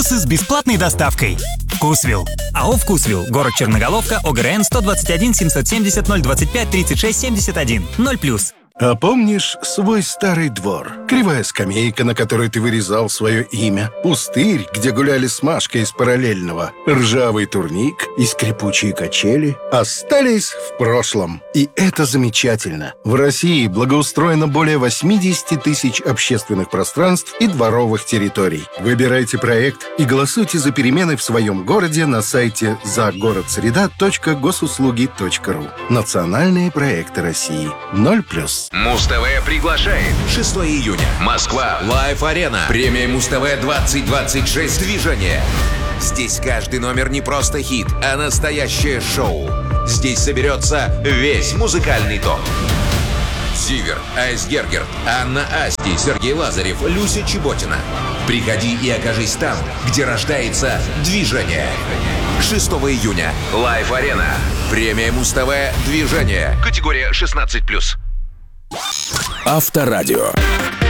с бесплатной доставкой. Вкусвилл. АО «Вкусвилл». Город Черноголовка. ОГРН 121 770 025 36 71. 0+. А помнишь свой старый двор? Кривая скамейка, на которой ты вырезал свое имя. Пустырь, где гуляли с Машкой из параллельного. Ржавый турник и скрипучие качели остались в прошлом. И это замечательно. В России благоустроено более 80 тысяч общественных пространств и дворовых территорий. Выбирайте проект и голосуйте за перемены в своем городе на сайте загородсреда.госуслуги.ру. Национальные проекты России. 0+. Муз-ТВ приглашает. 6 июня. Москва. Лайв-арена. Премия Муз-ТВ 2026. Движение. Здесь каждый номер не просто хит, а настоящее шоу. Здесь соберется весь музыкальный топ. Зиверт, Айсгергер, Анна Асти, Сергей Лазарев, Люся Чеботина. Приходи и окажись там, где рождается движение. 6 июня. Лайв-арена. Премия Муз-ТВ. Движение. Категория 16+. Авторадио.